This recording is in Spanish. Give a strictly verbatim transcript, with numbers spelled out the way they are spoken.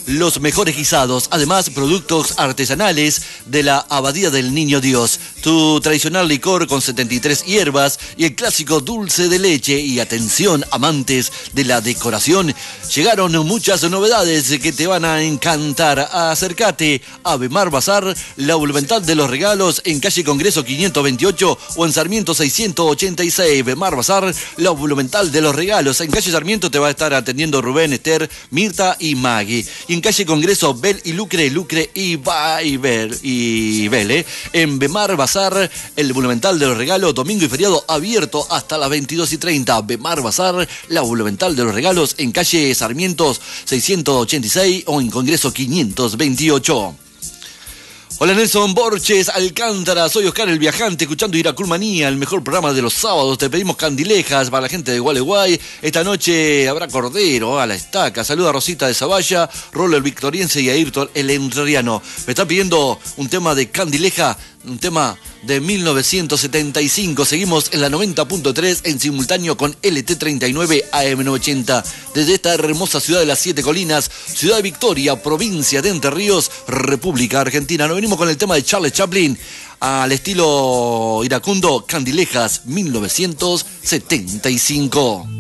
los mejores guisados. Además, productos artesanales de la Abadía del Niño Dios. Tu tradicional licor con setenta y tres hierbas y el clásico dulce de leche. Y atención, amantes de la decoración, llegaron muchas novedades que te van a encantar. Acércate a Bemar Bazar, la voluntad de los regalos, en calle Congreso quinientos veintiocho o en Sarmiento seiscientos ochenta y seis. Bemar Bazar, la voluntad de los regalos. En calle Sarmiento te va a estar atendiendo Rubén, Esther, Mirta y Maggie. Y en calle Congreso, Bel y Lucre, Lucre y Baiber y Bele. En Bemar Bazar, el monumental de los regalos, domingo y feriado abierto hasta las veintidós y treinta. Bemar Bazar, la monumental de los regalos, en calle Sarmientos seiscientos ochenta y seis o en Congreso quinientos veintiocho. Hola Nelson Borges Alcántara, soy Oscar el Viajante, escuchando Iraculmanía, el mejor programa de los sábados. Te pedimos candilejas para la gente de Gualeguay. Esta noche habrá cordero a la estaca. Saluda a Rosita de Zavalla, Rolo el Victoriense y a Ayrton el Entrerriano. Me están pidiendo un tema de candileja, un tema de mil novecientos setenta y cinco. Seguimos en la noventa punto tres en simultáneo con L T treinta y nueve A M novecientos ochenta. Desde esta hermosa ciudad de las Siete Colinas, Ciudad de Victoria, provincia de Entre Ríos, República Argentina. Nos venimos con el tema de Charles Chaplin al estilo iracundo, Candilejas mil novecientos setenta y cinco.